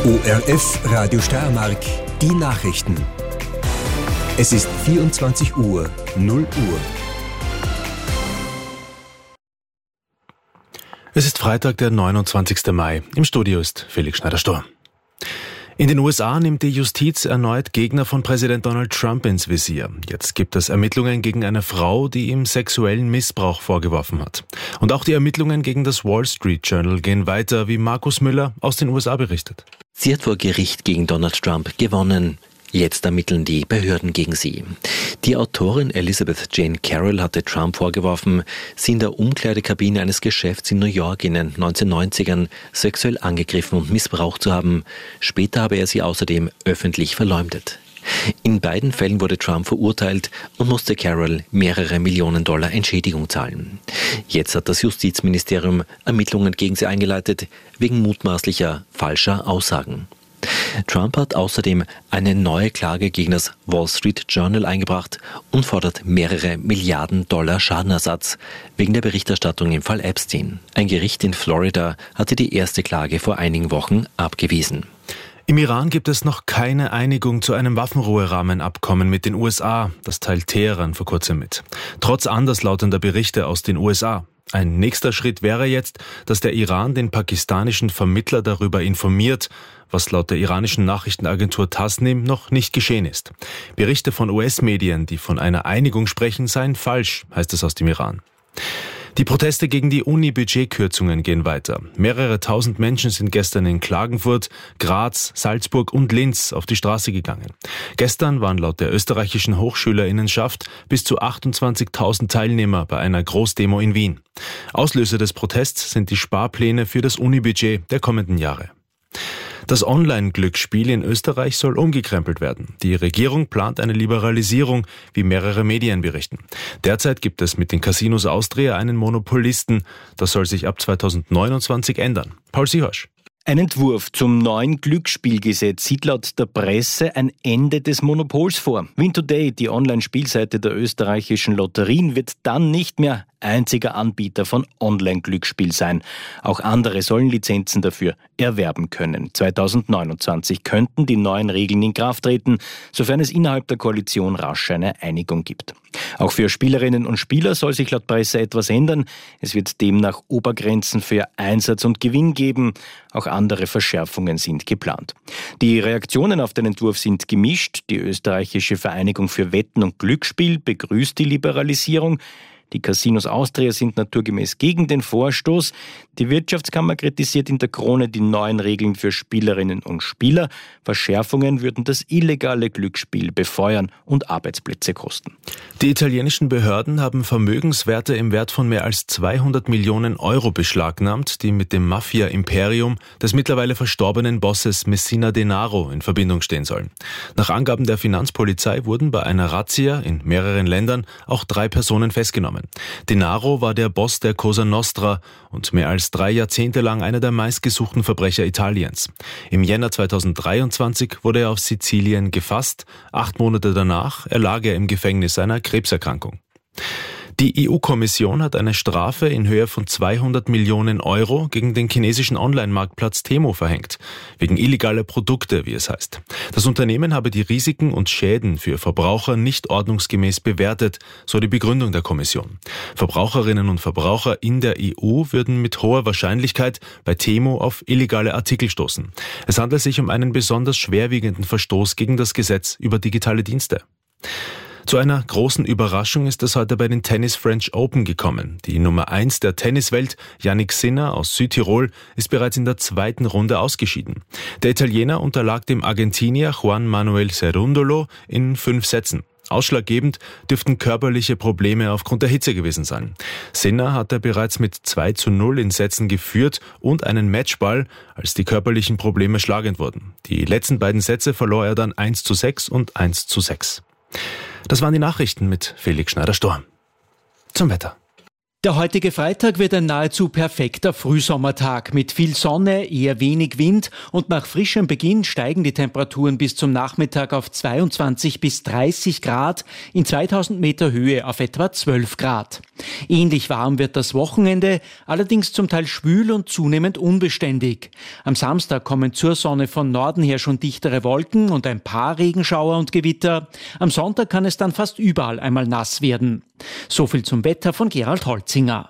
ORF Radio Steiermark, die Nachrichten. Es ist 24 Uhr, 0 Uhr. Es ist Freitag, der 29. Mai. Im Studio ist Felix Schneider-Sturm. In den USA nimmt die Justiz erneut Gegner von Präsident Donald Trump ins Visier. Jetzt gibt es Ermittlungen gegen eine Frau, die ihm sexuellen Missbrauch vorgeworfen hat. Und auch die Ermittlungen gegen das Wall Street Journal gehen weiter, wie Markus Müller aus den USA berichtet. Sie hat vor Gericht gegen Donald Trump gewonnen. Jetzt ermitteln die Behörden gegen sie. Die Autorin Elizabeth Jane Carroll hatte Trump vorgeworfen, sie in der Umkleidekabine eines Geschäfts in New York in den 1990ern sexuell angegriffen und missbraucht zu haben. Später habe er sie außerdem öffentlich verleumdet. In beiden Fällen wurde Trump verurteilt und musste Carroll mehrere Millionen Dollar Entschädigung zahlen. Jetzt hat das Justizministerium Ermittlungen gegen sie eingeleitet, wegen mutmaßlicher falscher Aussagen. Trump hat außerdem eine neue Klage gegen das Wall Street Journal eingebracht und fordert mehrere Milliarden Dollar Schadenersatz wegen der Berichterstattung im Fall Epstein. Ein Gericht in Florida hatte die erste Klage vor einigen Wochen abgewiesen. Im Iran gibt es noch keine Einigung zu einem Waffenruherahmenabkommen mit den USA. Das teilt Teheran vor kurzem mit. Trotz anderslautender Berichte aus den USA. Ein nächster Schritt wäre jetzt, dass der Iran den pakistanischen Vermittler darüber informiert, was laut der iranischen Nachrichtenagentur Tasnim noch nicht geschehen ist. Berichte von US-Medien, die von einer Einigung sprechen, seien falsch, heißt es aus dem Iran. Die Proteste gegen die Uni-Budgetkürzungen gehen weiter. Mehrere tausend Menschen sind gestern in Klagenfurt, Graz, Salzburg und Linz auf die Straße gegangen. Gestern waren laut der österreichischen Hochschülerinnenschaft bis zu 28.000 Teilnehmer bei einer Großdemo in Wien. Auslöser des Protests sind die Sparpläne für das Uni-Budget der kommenden Jahre. Das Online-Glücksspiel in Österreich soll umgekrempelt werden. Die Regierung plant eine Liberalisierung, wie mehrere Medien berichten. Derzeit gibt es mit den Casinos Austria einen Monopolisten. Das soll sich ab 2029 ändern. Paul Sihorsch. Ein Entwurf zum neuen Glücksspielgesetz sieht laut der Presse ein Ende des Monopols vor. Win Today, die Online-Spielseite der österreichischen Lotterien, wird dann nicht mehr einziger Anbieter von Online-Glücksspiel sein. Auch andere sollen Lizenzen dafür erwerben können. 2029 könnten die neuen Regeln in Kraft treten, sofern es innerhalb der Koalition rasch eine Einigung gibt. Auch für Spielerinnen und Spieler soll sich laut Presse etwas ändern. Es wird demnach Obergrenzen für Einsatz und Gewinn geben. Auch andere Verschärfungen sind geplant. Die Reaktionen auf den Entwurf sind gemischt. Die österreichische Vereinigung für Wetten und Glücksspiel begrüßt die Liberalisierung. Die Casinos Austria sind naturgemäß gegen den Vorstoß. Die Wirtschaftskammer kritisiert in der Krone die neuen Regeln für Spielerinnen und Spieler. Verschärfungen würden das illegale Glücksspiel befeuern und Arbeitsplätze kosten. Die italienischen Behörden haben Vermögenswerte im Wert von mehr als 200 Millionen Euro beschlagnahmt, die mit dem Mafia-Imperium des mittlerweile verstorbenen Bosses Messina Denaro in Verbindung stehen sollen. Nach Angaben der Finanzpolizei wurden bei einer Razzia in mehreren Ländern auch 3 Personen festgenommen. Denaro war der Boss der Cosa Nostra und mehr als 3 Jahrzehnte lang einer der meistgesuchten Verbrecher Italiens. Im Jänner 2023 wurde er auf Sizilien gefasst. 8 Monate danach erlag er im Gefängnis einer Krebserkrankung. Die EU-Kommission hat eine Strafe in Höhe von 200 Millionen Euro gegen den chinesischen Online-Marktplatz Temu verhängt, wegen illegaler Produkte, wie es heißt. Das Unternehmen habe die Risiken und Schäden für Verbraucher nicht ordnungsgemäß bewertet, so die Begründung der Kommission. Verbraucherinnen und Verbraucher in der EU würden mit hoher Wahrscheinlichkeit bei Temu auf illegale Artikel stoßen. Es handelt sich um einen besonders schwerwiegenden Verstoß gegen das Gesetz über digitale Dienste. Zu einer großen Überraschung ist es heute bei den Tennis French Open gekommen. Die Nummer 1 der Tenniswelt, Jannik Sinner aus Südtirol, ist bereits in der 2. Runde ausgeschieden. Der Italiener unterlag dem Argentinier Juan Manuel Cerundolo in 5 Sätzen. Ausschlaggebend dürften körperliche Probleme aufgrund der Hitze gewesen sein. Sinner hatte bereits mit 2:0 in Sätzen geführt und einen Matchball, als die körperlichen Probleme schlagend wurden. Die letzten 2 Sätze verlor er dann 1:6 und 1:6. Das waren die Nachrichten mit Felix Schneider-Sturm. Zum Wetter. Der heutige Freitag wird ein nahezu perfekter Frühsommertag mit viel Sonne, eher wenig Wind und nach frischem Beginn steigen die Temperaturen bis zum Nachmittag auf 22 bis 30 Grad, in 2000 Meter Höhe auf etwa 12 Grad. Ähnlich warm wird das Wochenende, allerdings zum Teil schwül und zunehmend unbeständig. Am Samstag kommen zur Sonne von Norden her schon dichtere Wolken und ein paar Regenschauer und Gewitter. Am Sonntag kann es dann fast überall einmal nass werden. So viel zum Wetter von Gerald Holzinger.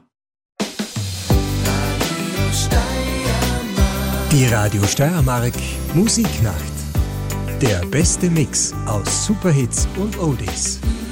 Die Radio Steiermark Musiknacht. Der beste Mix aus Superhits und Oldies.